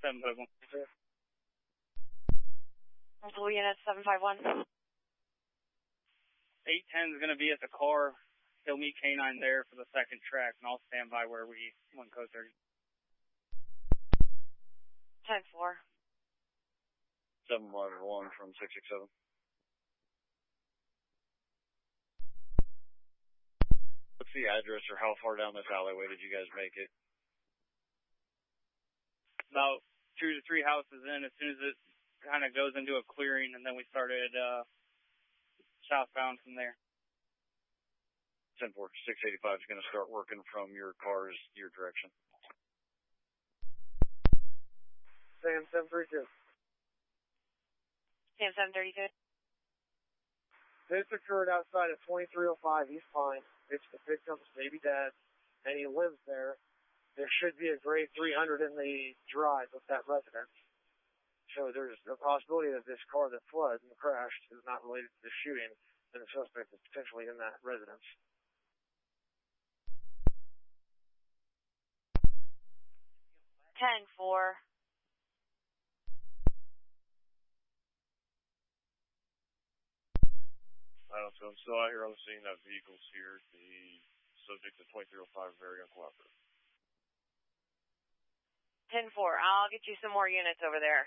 751. Multiple units, 751. 810 is going to be at the car. He'll meet K9 there for the second track, and I'll stand by where we went code 30. 10-4. 751 from 667. What's the address or how far down this alleyway did you guys make it? About 2 to 3 houses in, as soon as it kind of goes into a clearing, and then we started southbound from there. 10-4, 685 is going to start working from your car's your direction. Sam 732. Sam 732. This occurred outside of 2305 East Pine. It's the victim's baby dad, and he lives there. There should be a grade 300 in the drive of that residence. So there's a possibility that this car that fled and crashed is not related to the shooting, and the suspect is potentially in that residence. 10-4. So I'm still out here on the scene. That vehicle's here. The subject at 2305 very uncooperative. 10-4. I'll get you some more units over there.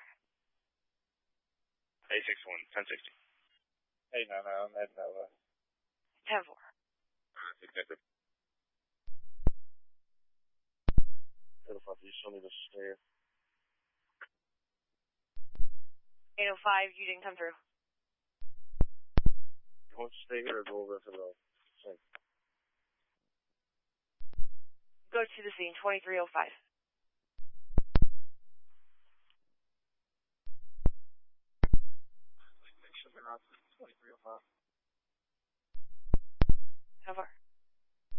A61, 1060. Hey, no, I'm heading that way. 10-4. Detective. 805, you still need us to stay here? 805, you didn't come through. You want to stay here or go over to the scene? Go to the scene, 2305. Make sure they're not 2305.